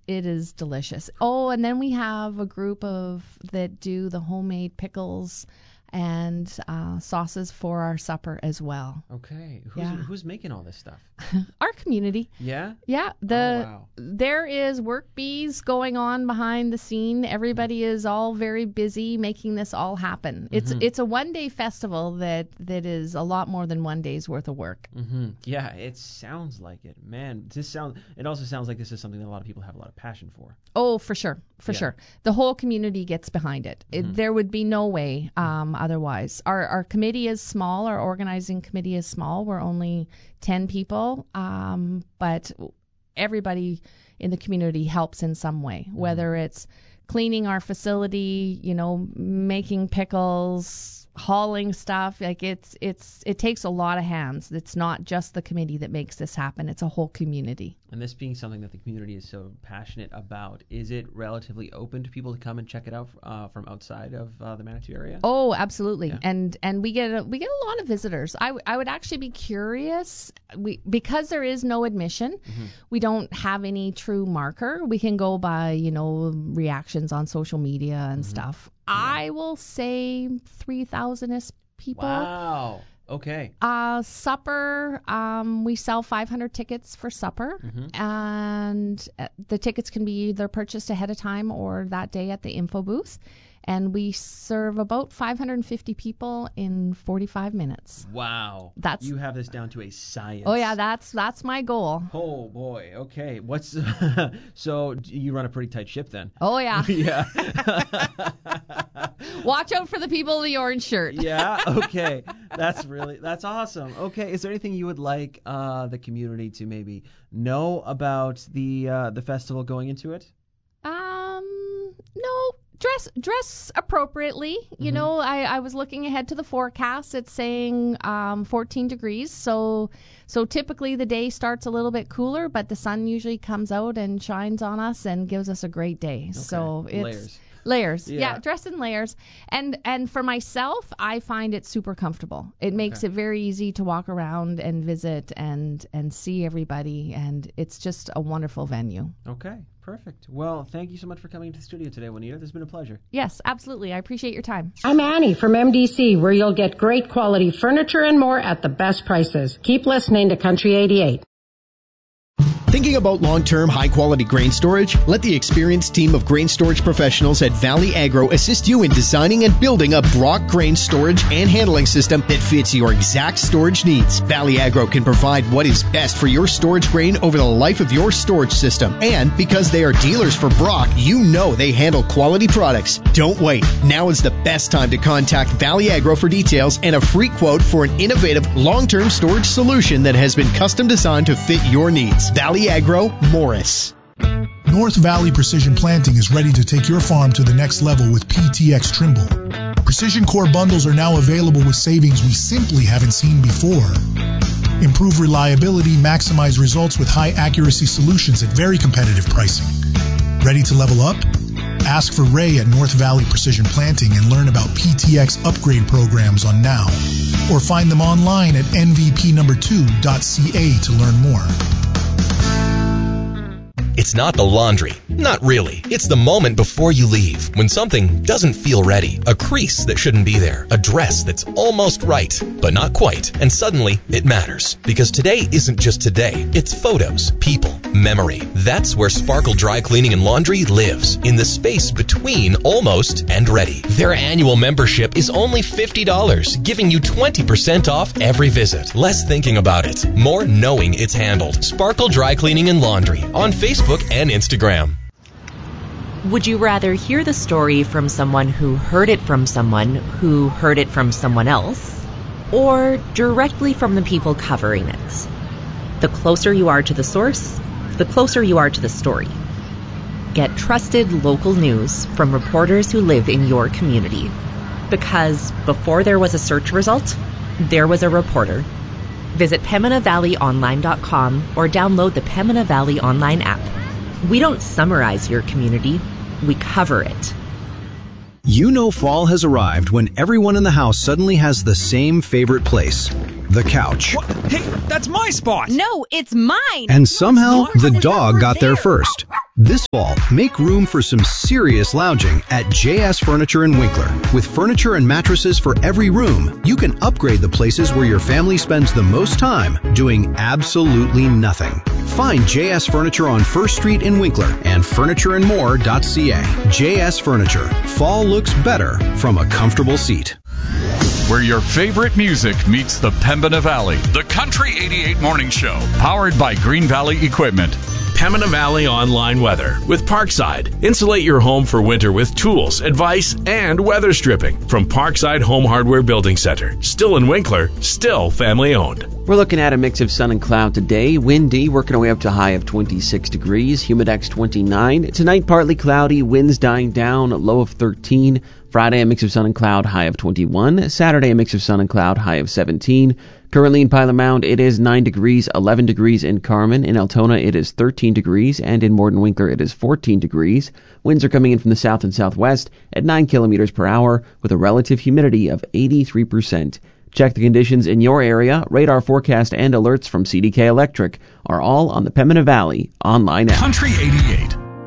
is delicious. Oh, and then we have a group that do the homemade pickles and sauces for our supper as well. Okay. Yeah. Who's making all this stuff? Our community. Yeah? Yeah. Wow. There is work bees going on behind the scene. Everybody is all very busy making this all happen. It's a one-day festival that is a lot more than one day's worth of work. Mm-hmm. Yeah, it sounds like it. Man, it also sounds like this is something that a lot of people have a lot of passion for. Oh, for sure. Sure. The whole community gets behind it. There would be no way otherwise. Our committee is small. Our organizing committee is small. We're only 10 people, but everybody in the community helps in some way, whether it's cleaning our facility, making pickles, hauling stuff. Like it takes a lot of hands. It's not just the committee that makes this happen. It's a whole community. And this being something that the community is so passionate about, is it relatively open to people to come and check it out from outside of the Manitou area? Oh, absolutely. Yeah. And we get a lot of visitors. I would actually be curious. Because there is no admission, we don't have any true marker. We can go by, reactions on social media and stuff. Yeah. I will say 3,000-ish people. Wow. Okay. Supper, we sell 500 tickets for supper, and the tickets can be either purchased ahead of time or that day at the info booth. And we serve about 550 people in 45 minutes. Wow. You have this down to a science. Oh, yeah, that's my goal. Oh, boy. Okay. So you run a pretty tight ship then? Oh, yeah. Yeah. Watch out for the people in the orange shirt. Yeah? Okay. That's awesome. Okay. Is there anything you would like the community to maybe know about the festival going into it? No. Dress appropriately. I was looking ahead to the forecast. It's saying 14 degrees. So typically the day starts a little bit cooler, but the sun usually comes out and shines on us and gives us a great day. Okay. So it's layers. Yeah, dress in layers. And for myself, I find it super comfortable. It makes it very easy to walk around and visit and see everybody, and it's just a wonderful venue. Okay. Perfect. Well, thank you so much for coming to the studio today, Juanita. This has been a pleasure. Yes, absolutely. I appreciate your time. I'm Annie from MDC, where you'll get great quality furniture and more at the best prices. Keep listening to Country 88. Thinking about long-term, high-quality grain storage? Let the experienced team of grain storage professionals at Valley Agro assist you in designing and building a Brock grain storage and handling system that fits your exact storage needs. Valley Agro can provide what is best for your storage grain over the life of your storage system. And because they are dealers for Brock, you know they handle quality products. Don't wait. Now is the best time to contact Valley Agro for details and a free quote for an innovative long-term storage solution that has been custom designed to fit your needs. Valley Agro, Morris. North Valley Precision Planting is ready to take your farm to the next level with PTx Trimble. Precision Core bundles are now available with savings we simply haven't seen before. Improve reliability, maximize results with high accuracy solutions at very competitive pricing. Ready to level up? Ask for Ray at North Valley Precision Planting and learn about PTx upgrade programs on Now. Or find them online at nvp2.ca to learn more. It's not the laundry. Not really. It's the moment before you leave, when something doesn't feel ready. A crease that shouldn't be there. A dress that's almost right, but not quite. And suddenly, it matters. Because today isn't just today. It's photos, people, memory. That's where Sparkle Dry Cleaning and Laundry lives. In the space between almost and ready. Their annual membership is only $50, giving you 20% off every visit. Less thinking about it. More knowing it's handled. Sparkle Dry Cleaning and Laundry on Facebook and Instagram. Would you rather hear the story from someone who heard it from someone who heard it from someone else, or directly from the people covering it? The closer you are to the source, the closer you are to the story. Get trusted local news from reporters who live in your community. Because before there was a search result, there was a reporter. Visit PembinaValleyOnline.com or download the Pembina Valley Online app. We don't summarize your community, we cover it. You know fall has arrived when everyone in the house suddenly has the same favorite place. the couch. What? Hey, that's my spot! No, it's mine! And somehow, the dog got there first. This fall, make room for some serious lounging at JS Furniture in Winkler. With furniture and mattresses for every room, you can upgrade the places where your family spends the most time doing absolutely nothing. Find JS Furniture on First Street in Winkler and furnitureandmore.ca. JS Furniture. Fall looks better from a comfortable seat. Where your favorite music meets the Pembina Valley. The Country 88 Morning Show, powered by Green Valley Equipment. Pembina Valley Online Weather with Parkside. Insulate your home for winter with tools, advice, and weather stripping from Parkside Home Hardware Building Center. Still in Winkler, still family owned. We're looking at a mix of sun and cloud today. Windy, working our way up to a high of 26 degrees. Humidex 29. Tonight, partly cloudy, winds dying down, low of 13. Friday, a mix of sun and cloud, high of 21. Saturday, a mix of sun and cloud, high of 17. Currently in Pilot Mound, it is 9 degrees, 11 degrees in Carmen. In Altona, it is 13 degrees, and in Morden Winkler, it is 14 degrees. Winds are coming in from the south and southwest at 9 kilometers per hour with a relative humidity of 83%. Check the conditions in your area. Radar forecast and alerts from CDK Electric are all on the Pembina Valley online app. Country 88.